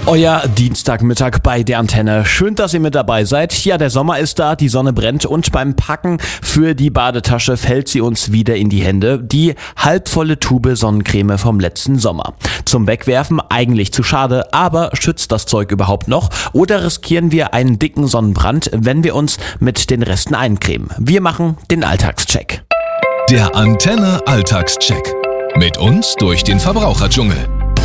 Euer Dienstagmittag bei der Antenne. Schön, dass ihr mit dabei seid. Ja, der Sommer ist da, die Sonne brennt und beim Packen für die Badetasche fällt sie uns wieder in die Hände. Die halbvolle Tube Sonnencreme vom letzten Sommer. Zum Wegwerfen eigentlich zu schade, aber schützt das Zeug überhaupt noch? Oder riskieren wir einen dicken Sonnenbrand, wenn wir uns mit den Resten eincremen? Wir machen den Alltagscheck. Der Antenne Alltagscheck. Mit uns durch den Verbraucherdschungel.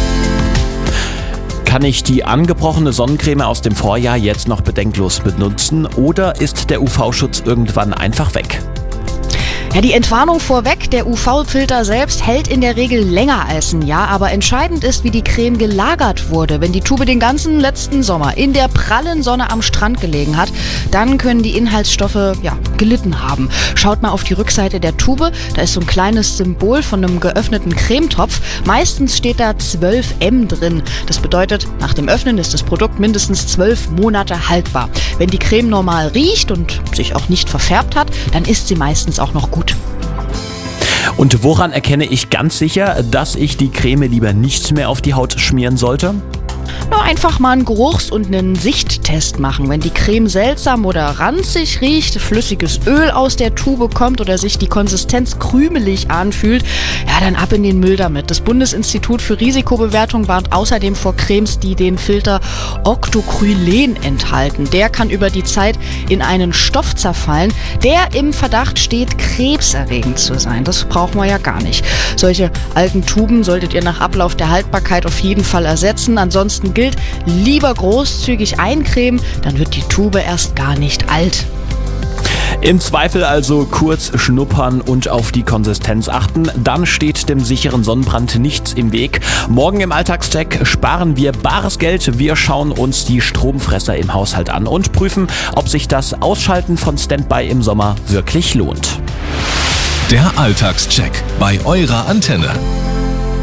Kann ich die angebrochene Sonnencreme aus dem Vorjahr jetzt noch bedenkenlos benutzen oder ist der UV-Schutz irgendwann einfach weg? Ja, die Entwarnung vorweg, der UV-Filter selbst hält in der Regel länger als ein Jahr, aber entscheidend ist, wie die Creme gelagert wurde. Wenn die Tube den ganzen letzten Sommer in der prallen Sonne am Strand gelegen hat, dann können die Inhaltsstoffe gelitten haben. Schaut mal auf die Rückseite der Tube, da ist so ein kleines Symbol von einem geöffneten Cremetopf. Meistens steht da 12M drin. Das bedeutet, nach dem Öffnen ist das Produkt mindestens 12 Monate haltbar. Wenn die Creme normal riecht und sich auch nicht verfärbt hat, dann ist sie meistens auch noch gut. Und woran erkenne ich ganz sicher, dass ich die Creme lieber nicht mehr auf die Haut schmieren sollte? Nur einfach mal einen Geruchs- und einen Sichttest machen. Wenn die Creme seltsam oder ranzig riecht, flüssiges Öl aus der Tube kommt oder sich die Konsistenz krümelig anfühlt, dann ab in den Müll damit. Das Bundesinstitut für Risikobewertung warnt außerdem vor Cremes, die den Filter Octocrylene enthalten. Der kann über die Zeit in einen Stoff zerfallen, der im Verdacht steht, krebserregend zu sein. Das brauchen wir ja gar nicht. Solche alten Tuben solltet ihr nach Ablauf der Haltbarkeit auf jeden Fall ersetzen. Ansonsten gilt, lieber großzügig eincremen, dann wird die Tube erst gar nicht alt. Im Zweifel also kurz schnuppern und auf die Konsistenz achten, dann steht dem sicheren Sonnenbrand nichts im Weg. Morgen im Alltagscheck sparen wir bares Geld, wir schauen uns die Stromfresser im Haushalt an und prüfen, ob sich das Ausschalten von Standby im Sommer wirklich lohnt. Der Alltagscheck bei eurer Antenne.